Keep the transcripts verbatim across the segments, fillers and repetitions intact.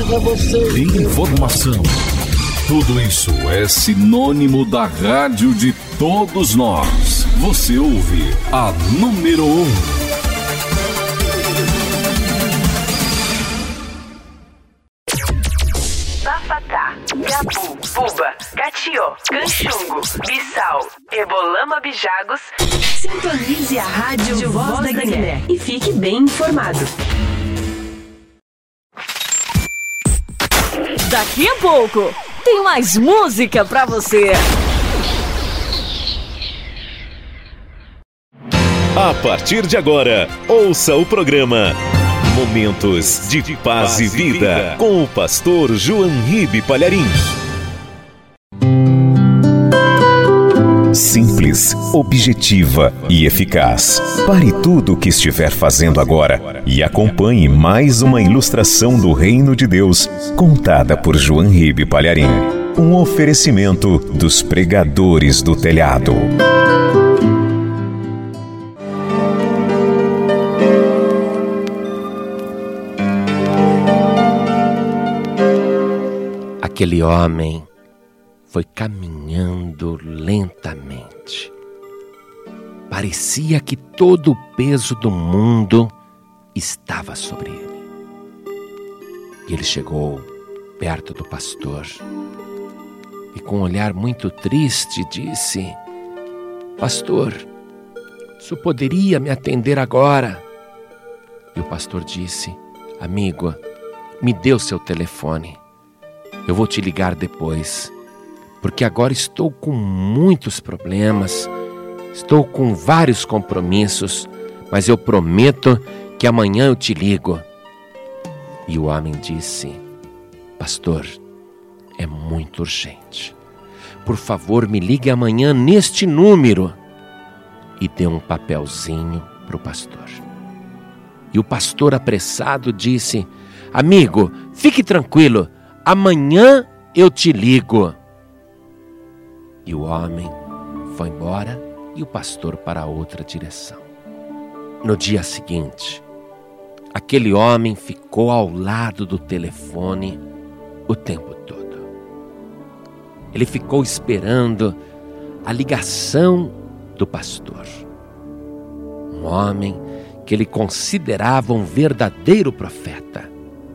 Informação. Tudo isso é sinônimo da rádio de todos nós. Você ouve a número um. Bafacá, Gabu, Buba, Catió, Canchungo, Bissau, Ebolama, Bijagos. Sintonize a rádio Voz da Guiné e fique bem informado. Daqui a pouco tem mais música pra você. A partir de agora, ouça o programa Momentos de Paz e Vida com o pastor João Ribe Palharim. Simples, objetiva e eficaz. Pare tudo o que estiver fazendo agora e acompanhe mais uma ilustração do Reino de Deus, contada por João Ribe Palharim. Um oferecimento dos pregadores do telhado. Aquele homem foi caminhando lentamente. Parecia que todo o peso do mundo estava sobre ele. E ele chegou perto do pastor e, com um olhar muito triste, disse: Pastor, o senhor poderia me atender agora? E o pastor disse: Amigo, me dê o seu telefone. Eu vou te ligar depois, porque agora estou com muitos problemas, estou com vários compromissos, mas eu prometo que amanhã eu te ligo. E o homem disse: Pastor, é muito urgente. Por favor, me ligue amanhã neste número. E deu um papelzinho para o pastor. E o pastor, apressado, disse: Amigo, fique tranquilo, amanhã eu te ligo. E o homem foi embora e o pastor para outra direção. No dia seguinte, aquele homem ficou ao lado do telefone o tempo todo. Ele ficou esperando a ligação do pastor. Um homem que ele considerava um verdadeiro profeta.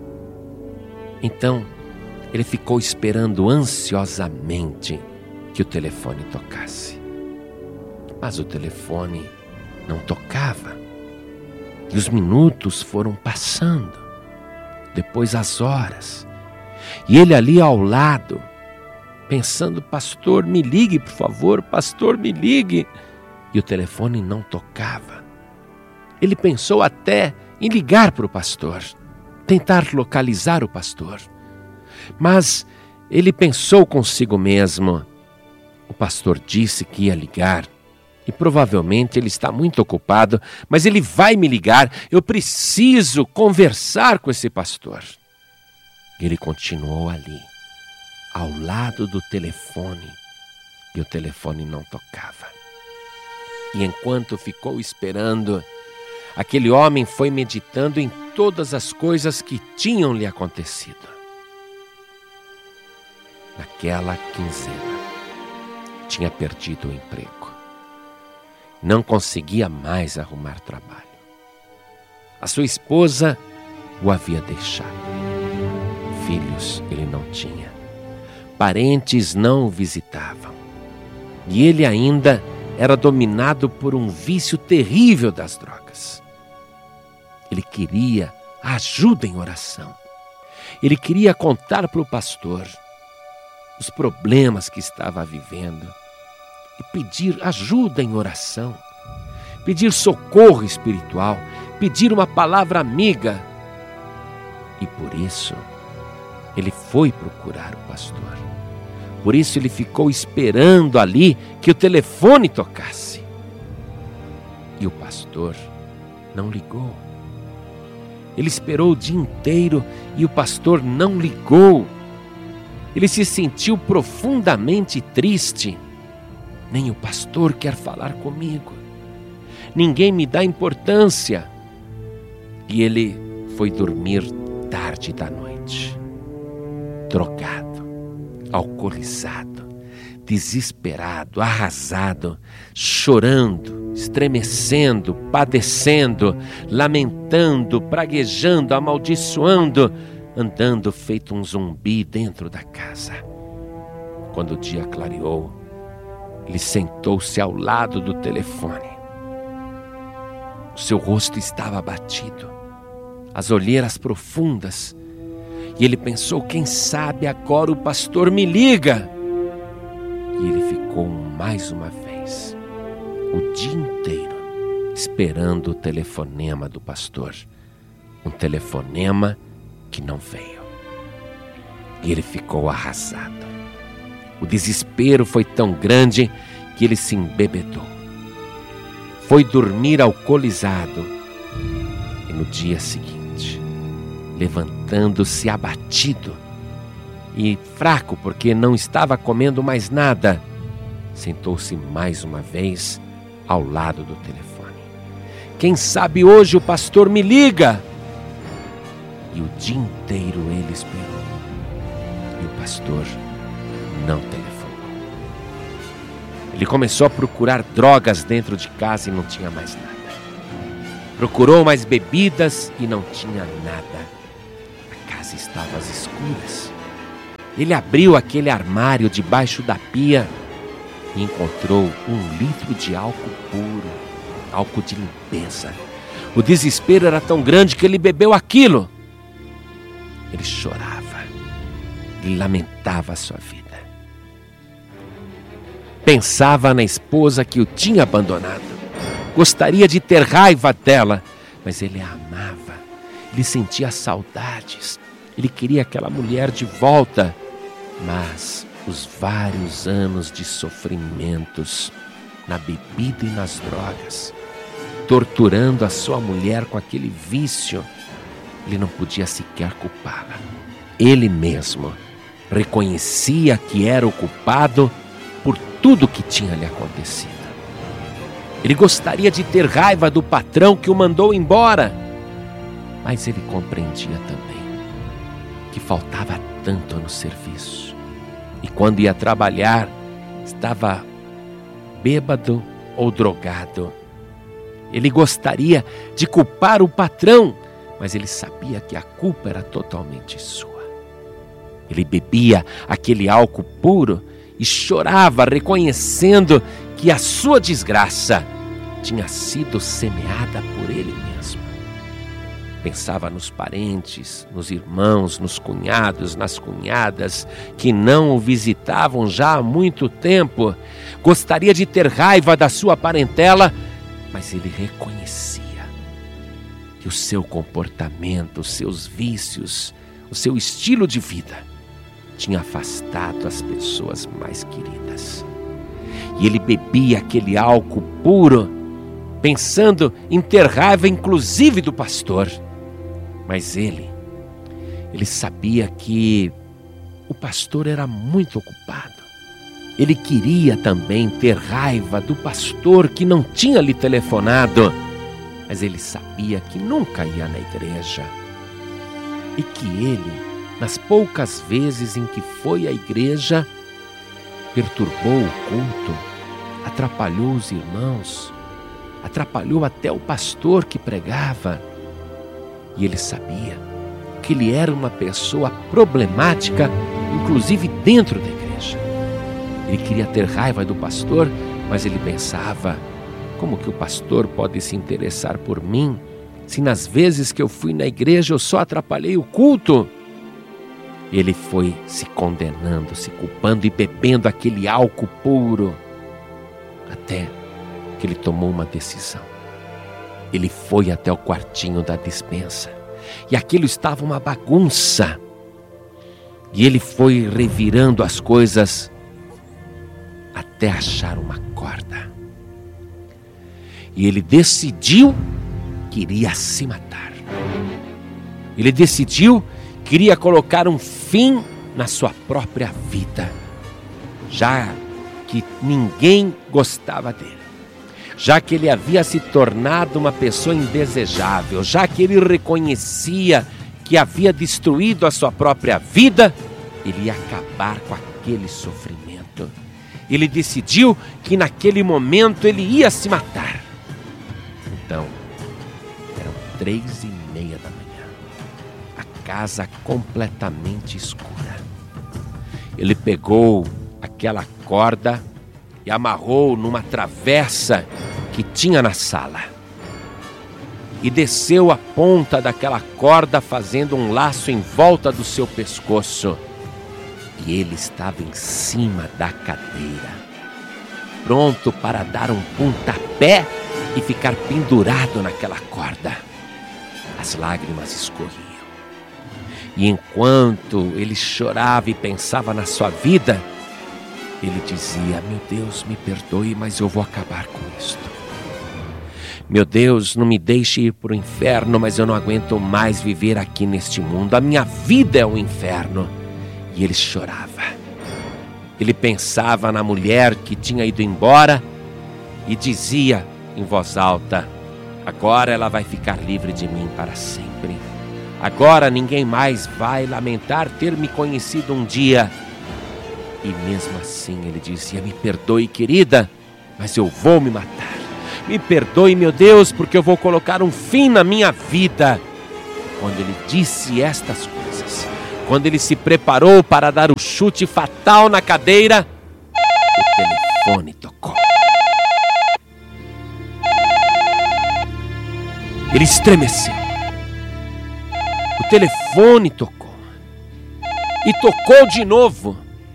Então, ele ficou esperando ansiosamente que o telefone tocasse. Mas o telefone não tocava. E os minutos foram passando. Depois as horas. E ele ali ao lado, pensando: Pastor, me ligue, por favor. Pastor, me ligue. E o telefone não tocava. Ele pensou até em ligar para o pastor, tentar localizar o pastor. Mas ele pensou consigo mesmo: o pastor disse que ia ligar e provavelmente ele está muito ocupado, mas ele vai me ligar, eu preciso conversar com esse pastor. Ele continuou ali, ao lado do telefone, e o telefone não tocava. E enquanto ficou esperando, aquele homem foi meditando em todas as coisas que tinham lhe acontecido. Naquela quinzena, tinha perdido o emprego. Não conseguia mais arrumar trabalho. A sua esposa o havia deixado. Filhos ele não tinha. Parentes não o visitavam. E ele ainda era dominado por um vício terrível das drogas. Ele queria ajuda em oração. Ele queria contar para o pastor os problemas que estava vivendo e pedir ajuda em oração, pedir socorro espiritual, pedir uma palavra amiga. E por isso ele foi procurar o pastor. Por isso ele ficou esperando ali que o telefone tocasse. E o pastor não ligou. Ele esperou o dia inteiro e o pastor não ligou. Ele se sentiu profundamente triste. Nem o pastor quer falar comigo. Ninguém me dá importância. E ele foi dormir tarde da noite. drogado, alcoolizado, desesperado, arrasado, chorando, estremecendo, padecendo, lamentando, praguejando, amaldiçoando, andando feito um zumbi dentro da casa. Quando o dia clareou, ele sentou-se ao lado do telefone. O seu rosto estava abatido, as olheiras profundas, e ele pensou: quem sabe agora o pastor me liga. E ele ficou mais uma vez, o dia inteiro, esperando o telefonema do pastor. Um telefonema que não veio. E ele ficou arrasado. O desespero foi tão grande que ele se embebedou. Foi dormir alcoolizado. E no dia seguinte, levantando-se abatido e fraco porque não estava comendo mais nada, sentou-se mais uma vez ao lado do telefone. Quem sabe hoje o pastor me liga? E o dia inteiro ele esperou. E o pastor não telefonou. Ele começou a procurar drogas dentro de casa e não tinha mais nada. Procurou mais bebidas e não tinha nada. A casa estava às escuras. Ele abriu aquele armário debaixo da pia e encontrou um litro de álcool puro, álcool de limpeza. O desespero era tão grande que ele bebeu aquilo. Ele chorava, ele lamentava a sua vida. Pensava na esposa que o tinha abandonado. Gostaria de ter raiva dela, mas ele a amava. Ele sentia saudades. Ele queria aquela mulher de volta. Mas os vários anos de sofrimentos na bebida e nas drogas, torturando a sua mulher com aquele vício, ele não podia sequer culpá-la. Ele mesmo reconhecia que era o culpado por tudo que tinha lhe acontecido. Ele gostaria de ter raiva do patrão que o mandou embora, mas ele compreendia também que faltava tanto no serviço. E quando ia trabalhar, estava bêbado ou drogado. Ele gostaria de culpar o patrão, mas ele sabia que a culpa era totalmente sua. Ele bebia aquele álcool puro e chorava, reconhecendo que a sua desgraça tinha sido semeada por ele mesmo. Pensava nos parentes, nos irmãos, nos cunhados, nas cunhadas que não o visitavam já há muito tempo. Gostaria de ter raiva da sua parentela, mas ele reconhecia que o seu comportamento, os seus vícios, o seu estilo de vida tinha afastado as pessoas mais queridas. E ele bebia aquele álcool puro, pensando em ter raiva inclusive do pastor. Mas ele, ele sabia que o pastor era muito ocupado. Ele queria também ter raiva do pastor que não tinha lhe telefonado, mas ele sabia que nunca ia na igreja. E que ele, nas poucas vezes em que foi à igreja, perturbou o culto, atrapalhou os irmãos, atrapalhou até o pastor que pregava. E ele sabia que ele era uma pessoa problemática, inclusive dentro da igreja. Ele queria ter raiva do pastor, mas ele pensava: como que o pastor pode se interessar por mim, se nas vezes que eu fui na igreja eu só atrapalhei o culto? Ele foi se condenando, se culpando e bebendo aquele álcool puro, até que ele tomou uma decisão. Ele foi até o quartinho da despensa e aquilo estava uma bagunça. E ele foi revirando as coisas até achar uma corda. E ele decidiu que iria se matar. Ele decidiu que iria colocar um fim na sua própria vida, já que ninguém gostava dele. Já que ele havia se tornado uma pessoa indesejável, já que ele reconhecia que havia destruído a sua própria vida, ele ia acabar com aquele sofrimento. Ele decidiu que naquele momento ele ia se matar. Então, eram três e meia da manhã, a casa completamente escura. Ele pegou aquela corda e amarrou numa travessa que tinha na sala. E desceu a ponta daquela corda, fazendo um laço em volta do seu pescoço. E ele estava em cima da cadeira, pronto para dar um pontapé e ficar pendurado naquela corda. As lágrimas escorriam. E enquanto ele chorava e pensava na sua vida, ele dizia: meu Deus, me perdoe, mas eu vou acabar com isto. Meu Deus, não me deixe ir para o inferno, mas eu não aguento mais viver aqui neste mundo. A minha vida é um inferno. E ele chorava. Ele pensava na mulher que tinha ido embora e dizia em voz alta: agora ela vai ficar livre de mim para sempre. Agora ninguém mais vai lamentar ter me conhecido um dia. E mesmo assim ele dizia: me perdoe, querida, mas eu vou me matar. Me perdoe, meu Deus, porque eu vou colocar um fim na minha vida. Quando ele disse estas coisas, quando ele se preparou para dar o chute fatal na cadeira, o telefone tocou. Ele estremeceu. O telefone tocou. E tocou de novo.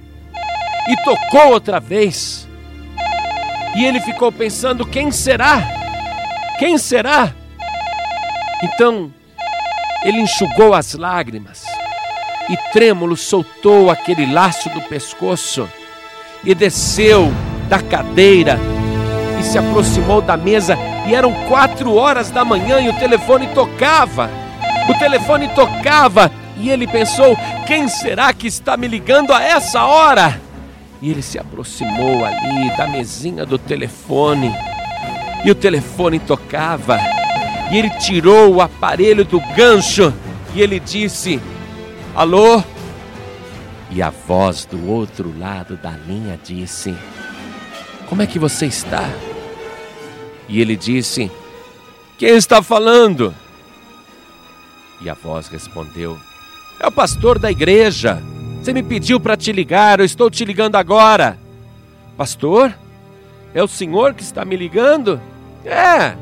E tocou outra vez. E ele ficou pensando: quem será? Quem será? Então, ele enxugou as lágrimas e trêmulo soltou aquele laço do pescoço e desceu da cadeira e se aproximou da mesa. E eram quatro horas da manhã e o telefone tocava. O telefone tocava e ele pensou: quem será que está me ligando a essa hora? E ele se aproximou ali da mesinha do telefone. E o telefone tocava. E ele tirou o aparelho do gancho. E ele disse: alô? E a voz do outro lado da linha disse: como é que você está? E ele disse: quem está falando? E a voz respondeu: é o pastor da igreja. Você me pediu para te ligar, eu estou te ligando agora. Pastor? É o senhor que está me ligando? É.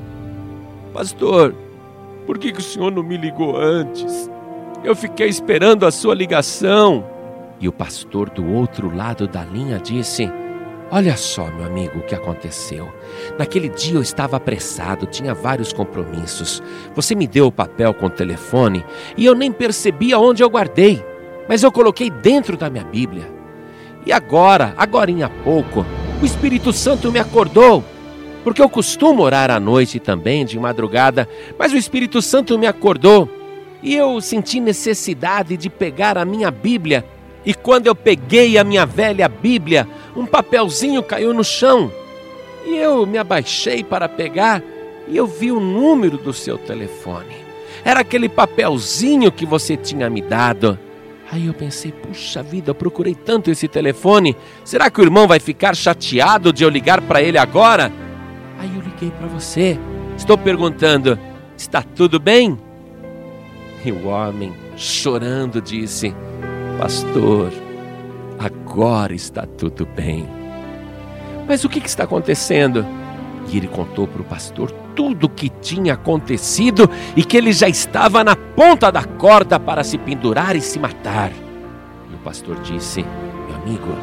Pastor, por que, que o senhor não me ligou antes? Eu fiquei esperando a sua ligação. E o pastor do outro lado da linha disse: olha só, meu amigo, o que aconteceu. Naquele dia eu estava apressado, tinha vários compromissos. Você me deu o papel com o telefone e eu nem percebi aonde eu guardei. Mas eu coloquei dentro da minha Bíblia. E agora, agorinha há pouco, o Espírito Santo me acordou. Porque eu costumo orar à noite também, de madrugada, mas o Espírito Santo me acordou. E eu senti necessidade de pegar a minha Bíblia. E quando eu peguei a minha velha Bíblia, um papelzinho caiu no chão. E eu me abaixei para pegar e eu vi o número do seu telefone. Era aquele papelzinho que você tinha me dado. Aí eu pensei: puxa vida, eu procurei tanto esse telefone. Será que o irmão vai ficar chateado de eu ligar para ele agora? Aí eu liguei para você. Estou perguntando: está tudo bem? E o homem, chorando, disse: pastor, agora está tudo bem. Mas o que está acontecendo? E ele contou para o pastor tudo o que tinha acontecido e que ele já estava na ponta da corda para se pendurar e se matar. E o pastor disse: meu amigo,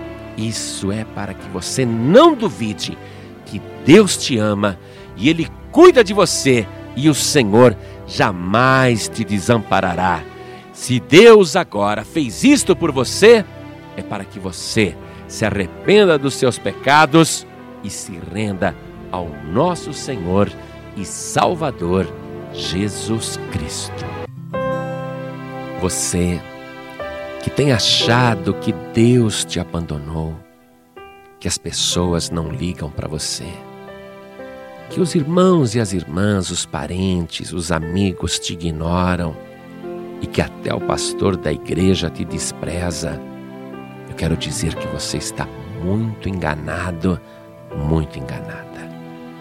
isso é para que você não duvide que Deus te ama e Ele cuida de você e o Senhor jamais te desamparará. Se Deus agora fez isto por você, é para que você se arrependa dos seus pecados e se renda ao nosso Senhor e Salvador Jesus Cristo. Você que tem achado que Deus te abandonou, que as pessoas não ligam para você, que os irmãos e as irmãs, os parentes, os amigos te ignoram, e que até o pastor da igreja te despreza, eu quero dizer que você está muito enganado, muito enganada.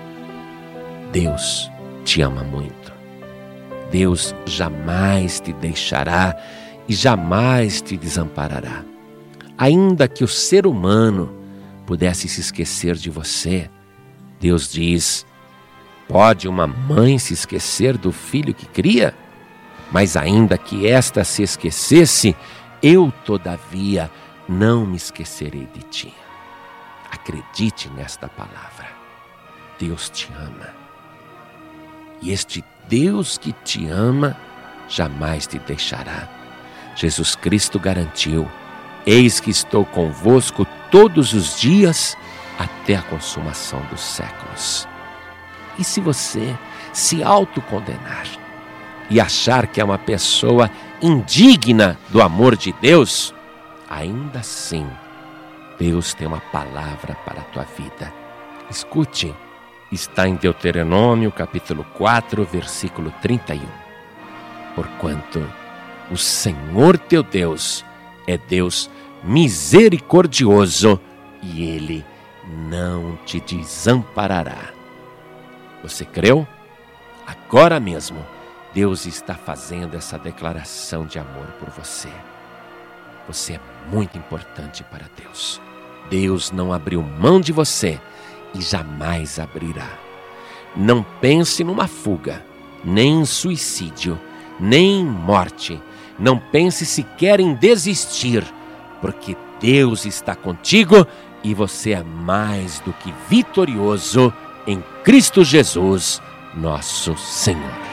Deus te ama muito. Deus jamais te deixará e jamais te desamparará. Ainda que o ser humano pudesse se esquecer de você, Deus diz: pode uma mãe se esquecer do filho que cria? Mas ainda que esta se esquecesse, eu, todavia, não me esquecerei de ti. Acredite nesta palavra. Deus te ama. E este Deus que te ama jamais te deixará. Jesus Cristo garantiu: eis que estou convosco todos os dias até a consumação dos séculos. E se você se autocondenar e achar que é uma pessoa indigna do amor de Deus, ainda assim, Deus tem uma palavra para a tua vida. Escute, está em Deuteronômio capítulo quatro, versículo trinta e um. Porquanto o Senhor teu Deus é Deus misericordioso e Ele não te desamparará. Você creu? Agora mesmo, Deus está fazendo essa declaração de amor por você. Você é muito importante para Deus. Deus não abriu mão de você e jamais abrirá. Não pense numa fuga, nem em suicídio, nem em morte. Não pense sequer em desistir, porque Deus está contigo e você é mais do que vitorioso em Cristo Jesus, nosso Senhor.